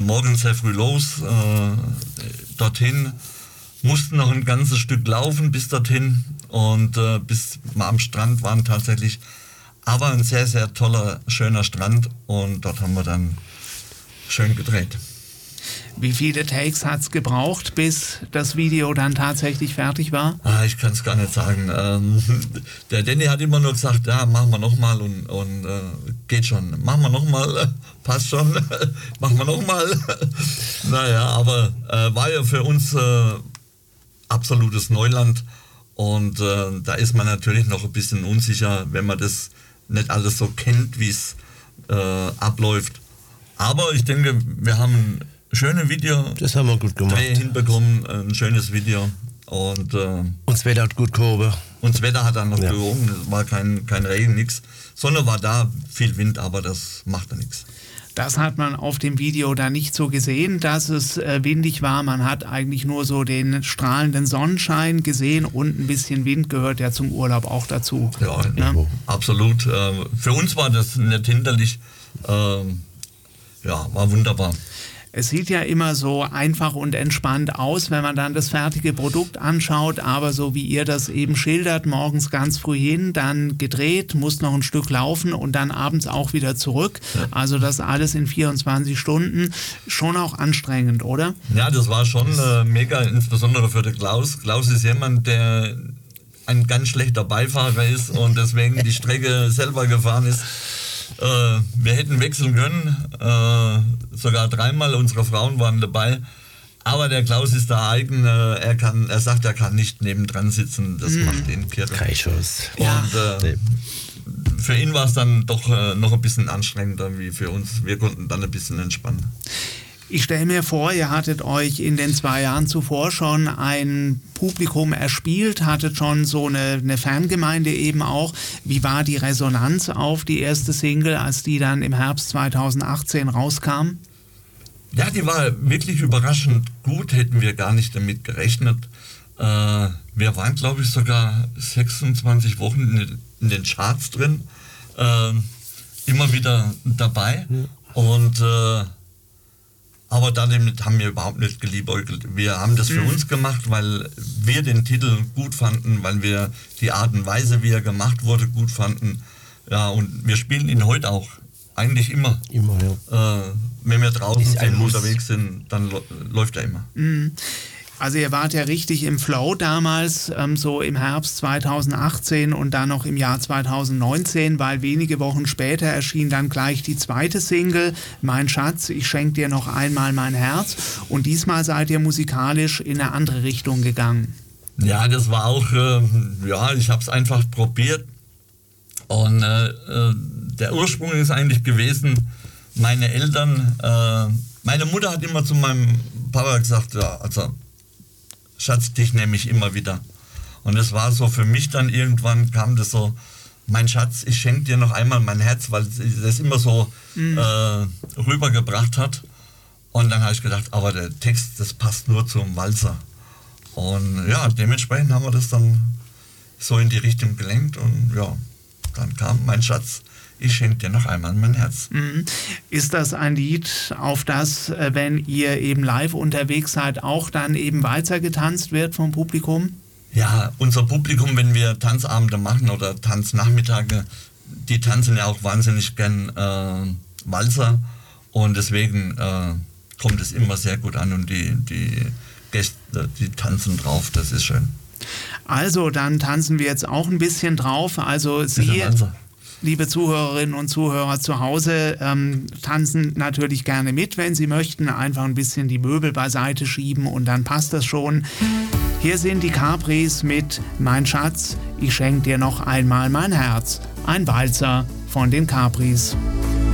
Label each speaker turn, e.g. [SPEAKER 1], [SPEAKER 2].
[SPEAKER 1] morgens sehr früh los, dorthin, mussten noch ein ganzes Stück laufen bis dorthin und bis wir am Strand waren tatsächlich. Aber ein sehr, sehr toller, schöner Strand und dort haben wir dann schön gedreht.
[SPEAKER 2] Wie viele Takes hat es gebraucht, bis das Video dann tatsächlich fertig war?
[SPEAKER 1] Ich kann es gar nicht sagen. Der Danny hat immer nur gesagt, ja, machen wir nochmal und geht schon. Machen wir nochmal, passt schon, machen wir nochmal. Naja, aber war ja für uns absolutes Neuland und da ist man natürlich noch ein bisschen unsicher, wenn man das nicht alles so kennt, wie es abläuft. Aber ich denke, wir haben schöne Video.
[SPEAKER 3] Das haben wir gut gemacht.
[SPEAKER 1] Hinbekommen, ein schönes Video. Und
[SPEAKER 3] das Wetter hat gut gehoben.
[SPEAKER 1] Und das Wetter hat dann noch gehoben. Es war kein Regen, nichts. Sonne war da, viel Wind, aber das machte nichts.
[SPEAKER 2] Das hat man auf dem Video da nicht so gesehen, dass es windig war. Man hat eigentlich nur so den strahlenden Sonnenschein gesehen und ein bisschen Wind gehört ja zum Urlaub auch dazu.
[SPEAKER 1] Ja, ne? Absolut. Für uns war das nicht hinderlich. War wunderbar.
[SPEAKER 2] Es sieht ja immer so einfach und entspannt aus, wenn man dann das fertige Produkt anschaut, aber so wie ihr das eben schildert, morgens ganz früh hin, dann gedreht, muss noch ein Stück laufen und dann abends auch wieder zurück. Ja. Also das alles in 24 Stunden, schon auch anstrengend, oder?
[SPEAKER 1] Ja, das war schon mega, insbesondere für den Klaus. Klaus ist jemand, der ein ganz schlechter Beifahrer ist und deswegen die Strecke selber gefahren ist. Wir hätten wechseln können, sogar 3-mal, unsere Frauen waren dabei, aber der Klaus ist da eigen, er sagt, er kann nicht nebendran sitzen, das macht ihn kirre.
[SPEAKER 3] Kein Schuss.
[SPEAKER 1] Und für ihn war es dann doch noch ein bisschen anstrengender wie für uns, wir konnten dann ein bisschen entspannen.
[SPEAKER 2] Ich stelle mir vor, ihr hattet euch in den 2 Jahren zuvor schon ein Publikum erspielt, hattet schon so eine Fangemeinde eben auch. Wie war die Resonanz auf die erste Single, als die dann im Herbst 2018 rauskam?
[SPEAKER 1] Ja, die war wirklich überraschend gut, hätten wir gar nicht damit gerechnet. Wir waren, glaube ich, sogar 26 Wochen in den Charts drin, immer wieder dabei und aber damit haben wir überhaupt nicht geliebäugelt. Wir haben das für uns gemacht, weil wir den Titel gut fanden, weil wir die Art und Weise, wie er gemacht wurde, gut fanden. Ja, und wir spielen ihn heute auch. Eigentlich immer.
[SPEAKER 3] Immer, ja.
[SPEAKER 1] Wenn wir draußen sind, unterwegs sind, dann läuft er immer.
[SPEAKER 2] Also ihr wart ja richtig im Flow damals, so im Herbst 2018 und dann noch im Jahr 2019, weil wenige Wochen später erschien dann gleich die zweite Single, Mein Schatz, ich schenk dir noch einmal mein Herz. Und diesmal seid ihr musikalisch in eine andere Richtung gegangen.
[SPEAKER 1] Ja, das war auch, ich habe es einfach probiert. Und der Ursprung ist eigentlich gewesen, meine Eltern, meine Mutter hat immer zu meinem Papa gesagt, ja, also Schatz, dich nehme ich immer wieder. Und es war so für mich dann irgendwann kam das so, mein Schatz, ich schenke dir noch einmal mein Herz, weil das immer so rübergebracht hat. Und dann habe ich gedacht, aber der Text, das passt nur zum Walzer. Und ja, dementsprechend haben wir das dann so in die Richtung gelenkt und ja, dann kam mein Schatz. Ich schenke dir noch einmal mein Herz.
[SPEAKER 2] Ist das ein Lied, auf das, wenn ihr eben live unterwegs seid, auch dann eben Walzer getanzt wird vom Publikum?
[SPEAKER 1] Ja, unser Publikum, wenn wir Tanzabende machen oder Tanznachmittage, die tanzen ja auch wahnsinnig gern Walzer und deswegen kommt es immer sehr gut an und die Gäste, die tanzen drauf, das ist schön.
[SPEAKER 2] Also, dann tanzen wir jetzt auch ein bisschen drauf. Also Sie, liebe Zuhörerinnen und Zuhörer zu Hause, tanzen natürlich gerne mit, wenn Sie möchten. Einfach ein bisschen die Möbel beiseite schieben und dann passt das schon. Hier sind die Capris mit Mein Schatz, ich schenk dir noch einmal mein Herz. Ein Walzer von den Capris.